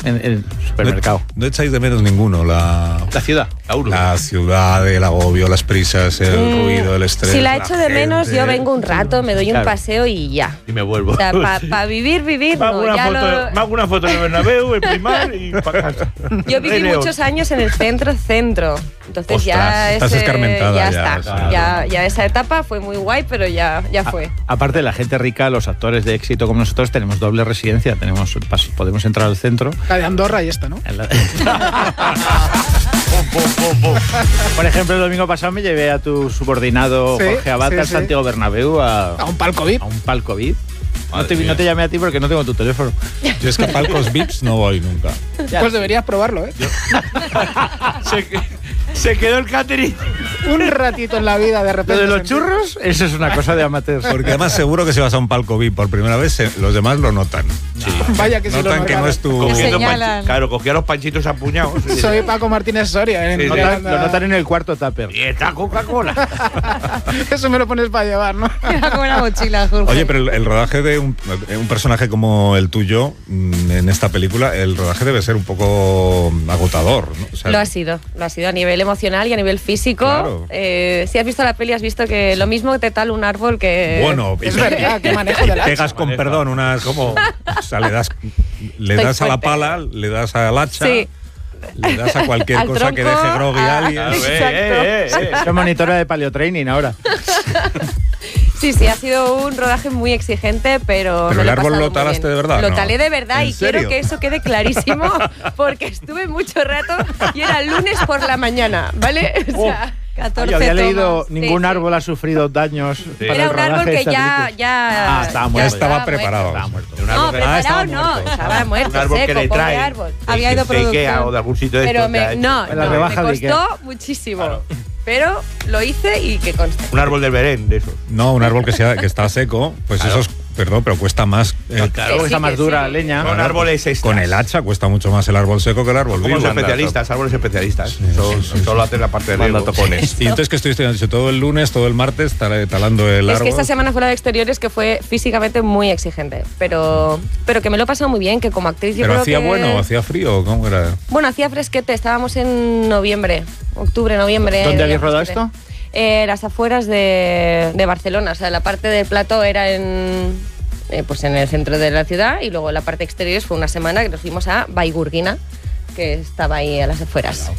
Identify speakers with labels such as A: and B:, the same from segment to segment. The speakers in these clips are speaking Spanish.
A: en el supermercado.
B: No echáis de menos ninguno la
A: ciudad,
B: la ciudad, el agobio, las prisas, el ruido, el estrés.
C: Si la echo de menos, yo vengo un rato, me doy un paseo y ya.
A: Y me vuelvo.
C: O sea, para vivir,
D: Me hago una foto de Bernabéu, el Primar y para casa.
C: Yo viví muchos años en el centro. Entonces
B: Ostras, estás escarmentada
C: ya
B: ya,
C: está. Ya esa etapa fue muy guay, pero ya fue.
A: Aparte, la gente rica, los actores de éxito como nosotros, tenemos doble residencia. Podemos entrar al centro.
E: La de Andorra y esta, ¿no?
A: Por ejemplo, el domingo pasado me llevé a tu subordinado Jorge Abad al Santiago Bernabéu a
E: un palco VIP.
A: A un palco VIP. No te llamé a ti porque no tengo tu teléfono.
B: Yo es que a palcos VIPs no voy nunca.
E: Pues deberías probarlo, ¿eh?
D: Se quedó el catering.
E: Un ratito en la vida, de repente.
A: Lo de los churros, eso es una cosa de amateurs.
B: Porque además seguro que si vas a un palco VIP por primera vez, los demás lo notan.
D: Sí.
E: Vaya que sí
B: notan que no es tu...
D: Claro, cogía los panchitos a puñados.
E: Soy Paco Martínez Soria.
A: Lo notan en el cuarto tupper.
D: Y está Coca-Cola.
E: Eso me lo pones para llevar, ¿no?
C: Como una mochila, Jorge.
B: Oye, pero el rodaje de un personaje como el tuyo en esta película, el rodaje debe ser un poco agotador, ¿no? O sea,
C: lo ha sido a nivel emocional y a nivel físico.
B: Claro.
C: Si has visto la peli, has visto que lo mismo te tal un árbol que...
B: Bueno,
E: es verdad, qué manejo del hacha.
B: Pegas con perdón unas como... O sea, le das a la pala, le das al hacha...
C: Sí.
B: Le das a cualquier
C: Al
B: cosa
C: tronco,
B: que deje groggy a alguien.
C: Exacto.
A: Soy monitora de paleotraining ahora.
C: Sí, ha sido un rodaje muy exigente, pero
B: el árbol lo talaste de verdad.
C: Lo
B: ¿no?
C: talé de verdad y
B: serio?
C: quiero que eso quede clarísimo porque estuve mucho rato y era lunes por la mañana, ¿vale? O sea, 14
A: Yo había leído
C: tomas.
A: ningún árbol ha sufrido daños. Para
C: Era
A: el
C: un árbol
A: rodaje de
C: que
A: esta película.
C: ya
A: estaba muerto.
B: Estaba preparado.
A: Estaba muerto.
C: No, preparado no, estaba muerto,
D: Un árbol
C: seco,
D: que le
C: pobre
D: trae.
C: árbol. Había ido
D: de Ikea o de
C: producción.
D: algún sitio de
C: Pero
D: estos,
C: me
A: rebaja de
C: costó muchísimo. Pero lo hice y que conste.
D: Un árbol del Belén, de esos.
B: No, un árbol que está seco, pues
D: Claro.
B: eso es, perdón, pero cuesta más.
A: Claro, está más dura leña.
D: Son árboles extras.
B: Con el hacha cuesta mucho más el árbol seco que el árbol
D: Como
B: vivo.
D: los especialistas, árboles especialistas. Solo hacen la parte de
B: Cuando
D: riego.
B: topones. Y entonces que estoy hecho todo el lunes, todo el martes, talando el
C: Es
B: árbol.
C: que esta semana fue la de exteriores que fue físicamente muy exigente, pero que me lo he pasado muy bien, que como actriz yo
B: ¿Pero
C: creo
B: hacía
C: que...
B: bueno o hacía frío? ¿Cómo era?
C: Bueno, hacía fresquete, estábamos en octubre, noviembre.
A: ¿Dónde habéis rodado esto?
C: Las afueras de Barcelona, o sea, la parte del plató era en el centro de la ciudad y luego la parte exteriores fue una semana que nos fuimos a Baigurguina, que estaba ahí a las afueras.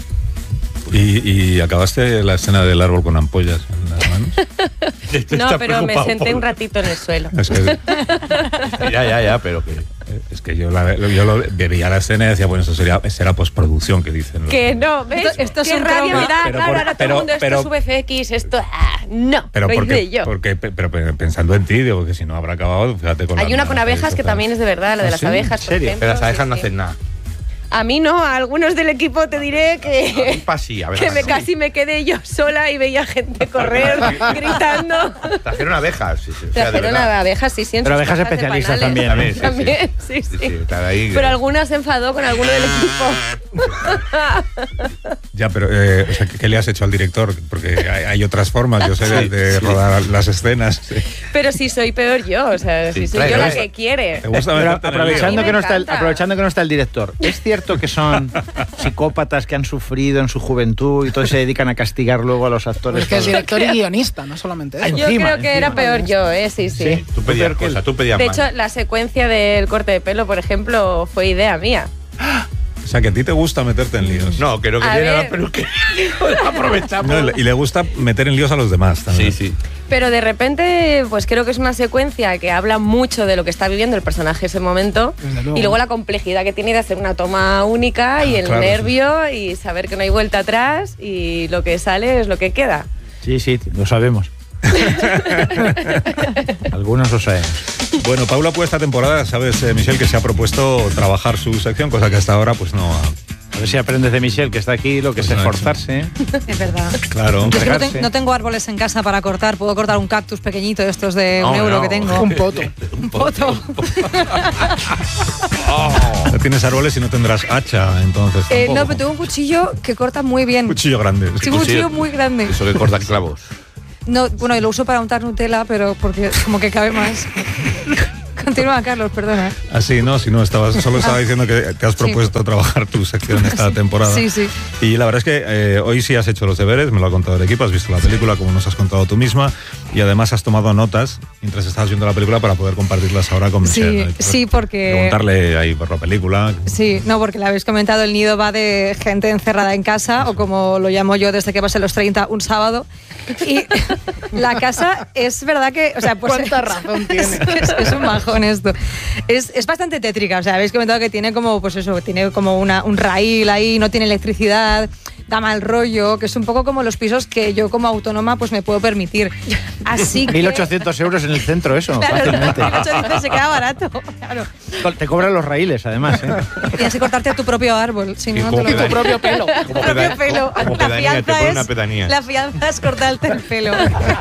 B: ¿Y acabaste la escena del árbol con ampollas en las manos?
C: No, pero me senté un ratito en el suelo.
B: Es que,
D: Ya, pero que...
B: es que yo veía la escena y decía, bueno, eso será postproducción, que dicen.
C: Que no, ¿ves?
F: Esto es
C: qué
F: un
C: rabia
F: trauma.
C: me da,
B: Pero
C: claro,
B: por-
C: ahora todo
B: pero-
C: el mundo, esto
B: pero-
C: es VFX, esto... no,
B: Pero
C: lo hice
B: porque,
C: yo.
B: pero pensando en ti, digo que si no habrá acabado, fíjate con
C: Hay una con abejas que también es de verdad, la de las
B: ¿sí?
C: abejas,
B: ¿En
C: por
A: serio?
C: ejemplo.
D: Pero las abejas
C: sí,
D: no
C: sí.
D: hacen nada.
C: A mí no, a algunos del equipo te diré que...
D: Sí, a
C: Que casi me quedé yo sola y veía gente correr, gritando.
D: Trajeron abejas. Sí, o sea, de
C: Trajeron
D: verdad.
C: abejas, sí, sí. en
A: Pero
C: sus
A: abejas
C: cajas de
A: especialistas
C: panales.
A: también,
D: sí,
C: Sí,
D: están ahí.
C: Pero alguna se enfadó con alguno del equipo.
B: Ya, pero o sea, ¿qué le has hecho al director? Porque hay otras formas, yo sé, de rodar las escenas. Sí.
C: Pero si soy peor yo, o sea, si soy yo la que quiere.
B: ¿Te gusta
A: Pero
B: meterte en el lío?
A: aprovechando que,
C: me
A: no está
C: encanta.
A: aprovechando que no está el director, ¿es cierto que son psicópatas que han sufrido en su juventud y todos se dedican a castigar luego a los actores?
E: Es que es director y guionista, no solamente eso.
C: Yo
A: Encima,
C: creo que era peor yo, sí.
A: Sí.
D: Tú pedías cosas, tú pedías
C: De
D: más.
C: hecho, la secuencia del corte de pelo, por ejemplo, fue idea mía.
B: O sea, que a ti te gusta meterte en líos.
D: No, creo que
C: A
D: tiene
C: ver.
D: la peluquería. Aprovechamos.
B: No, y le gusta meter en líos a los demás también.
D: Sí.
C: Pero de repente, pues creo que es una secuencia que habla mucho de lo que está viviendo el personaje ese momento
E: Desde luego.
C: y luego la complejidad que tiene de hacer una toma única y el
B: claro,
C: nervio y saber que no hay vuelta atrás y lo que sale es lo que queda.
A: Sí, lo sabemos. Algunos lo sabemos.
B: Bueno, Paula, pues esta temporada, sabes, Michelle, que se ha propuesto trabajar su sección, cosa que hasta ahora pues no ha...
A: A ver si aprendes de Michelle, que está aquí, lo que
B: Pues
A: es
B: no,
A: esforzarse.
F: Es verdad.
B: Claro.
F: Yo es que
A: Entregarse.
F: no tengo árboles en casa para cortar. Puedo cortar un cactus pequeñito de estos de
D: No,
F: un euro
D: no.
F: que tengo.
E: Un poto.
F: Un poto.
B: No tienes árboles y no tendrás hacha, entonces tampoco.
F: No, pero tengo un cuchillo que corta muy bien.
B: Un cuchillo grande.
F: Sí, un cuchillo muy grande.
D: Eso que corta clavos.
F: No, bueno, y lo uso para untar Nutella, pero porque como que cabe más. Continúa, Carlos, perdona.
B: Así, no, si no, solo estaba diciendo que te has propuesto trabajar tu sección esta temporada.
F: Sí, sí.
B: Y la verdad es que hoy sí has hecho los deberes, me lo ha contado el equipo, has visto la película como nos has contado tú misma y además has tomado notas mientras estabas viendo la película para poder compartirlas ahora con Michelle.
F: Sí, porque...
B: Preguntarle ahí por la película.
F: Sí, no, porque le habéis comentado, el nido va de gente encerrada en casa, o como lo llamo yo desde que pasé los 30, un sábado. Y la casa es verdad que... O sea, pues,
E: ¿cuánta razón tiene?
F: Es un majón esto. Es bastante tétrica, o sea, habéis comentado que tiene como, pues eso, tiene como un raíl ahí, no tiene electricidad, da mal rollo, que es un poco como los pisos que yo como autónoma pues me puedo permitir. Así que...
A: 1.800 euros en el centro, eso,
F: claro,
A: fácilmente.
F: 1.800 se queda barato, claro.
A: Te cobran los raíles, además.
F: Tienes que cortarte tu propio árbol, si no,
D: como
F: te lo...
E: Tu propio pelo.
F: Tu propio pelo.
D: como
F: La
D: pedanía, te
F: fianza
D: pone
F: es...
D: una pedanía.
F: La fianza es cortarte el pelo.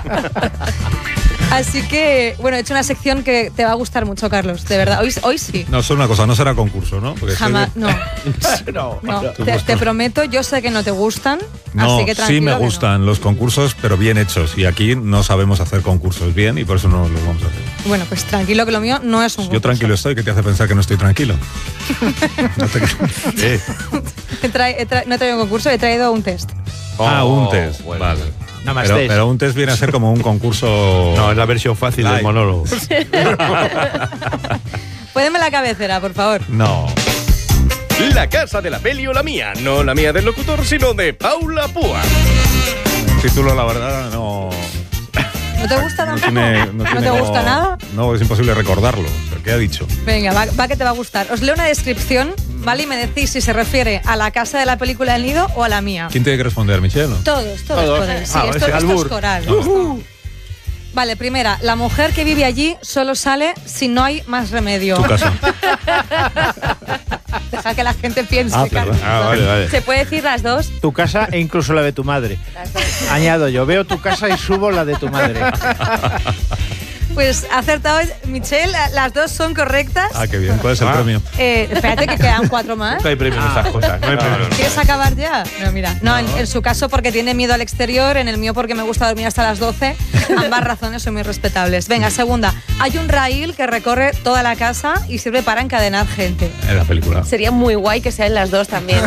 F: Así que, bueno, he hecho una sección que te va a gustar mucho, Carlos, de verdad. Hoy sí.
B: No, solo una cosa, no será concurso, ¿no? Porque
F: Jamás, no.
A: No.
F: Te prometo, yo sé que no te gustan,
B: No,
F: así que tranquilo.
B: sí me
F: que no.
B: gustan los concursos, pero bien hechos. Y aquí no sabemos hacer concursos bien y por eso no los vamos a hacer.
F: Bueno, pues tranquilo que lo mío no es un
B: Yo
F: concurso.
B: tranquilo estoy, ¿qué te hace pensar que no estoy tranquilo? No te...
F: No he traído un concurso, he traído un test.
B: un test.
D: bueno.
B: Vale.
A: Nada más test.
B: Pero un test viene a ser como un concurso...
D: No, es la versión fácil del
B: Live.
D: monólogo.
F: Póneme la cabecera, por favor.
B: No.
G: La casa de la peli o la mía. No la mía del locutor, sino de Paula Púa.
B: El título, la verdad, no...
F: ¿No te gusta
B: No
F: tampoco?
B: tiene,
F: ¿No te
B: como-
F: gusta nada?
B: No, es imposible recordarlo. O sea, ¿qué ha dicho?
F: Venga, va que te va a gustar. Os leo una descripción, ¿vale? Y me decís si se refiere a la casa de la película El Nido o a la mía.
B: ¿Quién tiene que responder, Michelle?
F: Todos podéis. Sí,
A: Ah,
F: esto
A: ese
F: es
A: albur.
F: coral. Vale, primera, la mujer que vive allí solo sale si no hay más remedio.
B: Tu casa.
F: Deja que la gente piense,
B: Ah, perdón.
F: Carlos.
D: Vale.
C: ¿Se puede decir las dos?
A: Tu casa e incluso la de tu madre. Añado yo, veo tu casa y subo la de tu madre.
F: Pues acertado, Michelle, las dos son correctas.
B: Ah, qué bien. ¿Cuál es el premio?
F: Espérate que quedan 4 más.
D: Nunca hay premios en esas cosas. No hay premios.
F: ¿Quieres acabar ya? No, mira. No, en su caso porque tiene miedo al exterior, en el mío porque me gusta dormir hasta las 12. Ambas razones son muy respetables. Venga, segunda. Hay un raíl que recorre toda la casa y sirve para encadenar gente.
B: En la película.
C: Sería muy guay que sean las dos también.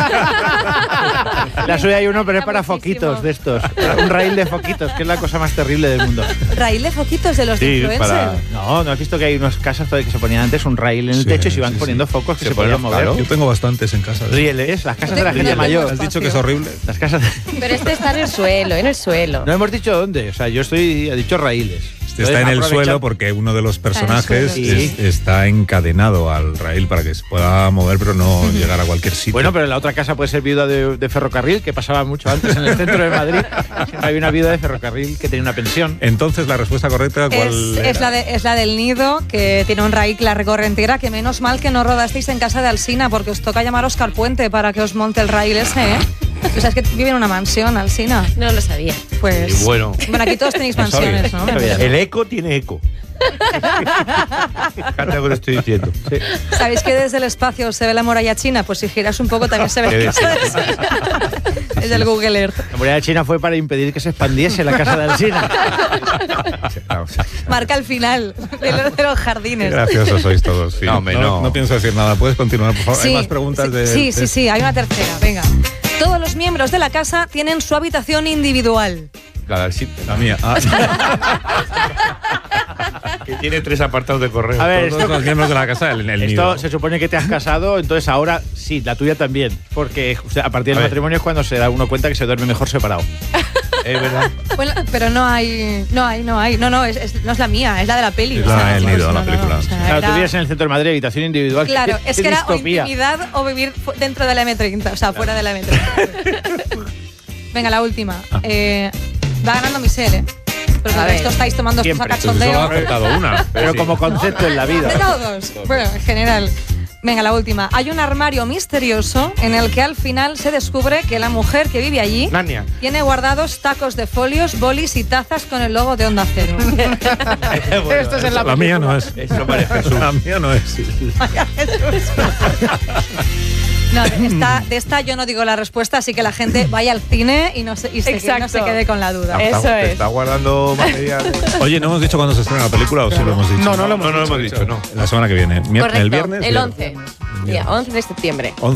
A: La suya hay uno, pero es para
C: Muchísimo.
A: foquitos de estos. Un raíl de foquitos, que es la cosa más terrible del mundo.
F: Raíl de foquitos de los de
D: Sí,
F: influencer.
D: para-
A: No has visto que hay unas casas que se ponían antes un raíl en el
B: Sí,
A: techo y se iban
B: sí,
A: poniendo
B: sí.
A: focos que
D: Se
A: se podían
D: ponen,
A: mover.
D: claro.
B: Yo tengo bastantes en casa.
A: Rieles, las casas de la
F: No
A: gente
F: tengo
A: mayor.
B: ¿Has dicho que es horrible?
A: Las casas de...
C: Pero este está en el suelo, en el suelo.
A: No hemos dicho dónde, o sea, yo he dicho raíles.
B: Está en el
A: Entonces,
B: suelo
A: aprovecha-
B: porque uno de los personajes
F: suelo,
A: sí.
B: está encadenado al raíl para que se pueda mover, pero no llegar a cualquier sitio.
A: Bueno, pero en la otra casa puede ser viuda de ferrocarril, que pasaba mucho antes en el centro de Madrid. Siempre había una viuda de ferrocarril que tenía una pensión.
B: Entonces, la respuesta correcta, ¿cuál
F: Es
B: era?
F: la del nido, que tiene un raíl que la recorre entera, que menos mal que no rodasteis en casa de Alsina, porque os toca llamar a Oscar Puente para que os monte el raíl ese, ¿eh? O sea, es que vive en una mansión, Alsina.
C: No lo sabía.
F: Pues...
D: Y bueno.
F: aquí todos tenéis
B: No sabía.
F: mansiones, ¿no?
A: sabía.
D: El eco tiene eco. Fíjate lo que te estoy diciendo.
F: ¿Sabéis que desde el espacio se ve la muralla china? Pues si giras un poco también se ve.
D: Debe ser.
F: Es del Google Earth.
A: La muralla china fue para impedir que se expandiese la casa de Alsina.
F: Marca el final de los
B: Qué
F: jardines.
B: graciosos sois todos. sí.
D: No, hombre, no.
B: No pienso decir nada. ¿Puedes continuar, por favor? ¿Hay más preguntas?
F: Sí, hay una tercera, venga. Todos los miembros de la casa tienen su habitación individual.
D: Cada sitio.
B: La mía. Ah,
D: Que tiene 3 apartados de correo.
A: A ver,
B: todos los miembros de la casa, el
A: Esto
B: nido.
A: se supone que te has casado, entonces ahora sí, la tuya también. Porque o sea, a partir
D: A
A: del
D: ver.
A: matrimonio es cuando se da uno cuenta que se duerme mejor separado.
D: Es verdad.
F: Bueno, pero no hay. No, no es la mía, es la de la peli.
B: Es la del
F: chicos,
B: nido, la película.
A: Claro, tú vives en el centro de Madrid, habitación individual.
F: Claro,
A: qué
F: es que era o
A: distopía.
F: intimidad o vivir dentro de la M30, o sea, fuera de la M30. Venga, la última. Va ganando Michelle, ¿eh? Pero
C: A
F: el
C: ver.
F: resto estáis tomando esto a
A: Siempre.
B: Solo ha
F: cachondeo.
B: acertado una.
A: Pero
B: sí.
A: como concepto en la vida.
F: De todos. Bueno, en general. Venga, la última. Hay un armario misterioso en el que al final se descubre que la mujer que vive allí
D: Narnia.
F: tiene guardados tacos de folios, bolis y tazas con el logo de Onda Cero.
E: Esto es en
B: La mía no es.
D: Eso parece Jesús.
B: La mía no es.
F: No, de esta yo no digo la respuesta, así que la gente vaya al cine y no se quede con la duda.
C: Eso
H: Te
C: es.
H: está guardando material.
B: Oye, ¿no hemos dicho cuándo se estrena la película o sí lo hemos dicho?
E: No lo
H: No, no lo hemos dicho, no.
B: La semana que viene.
C: Correcto,
B: ¿El viernes?
C: el 11. Día 11 de septiembre.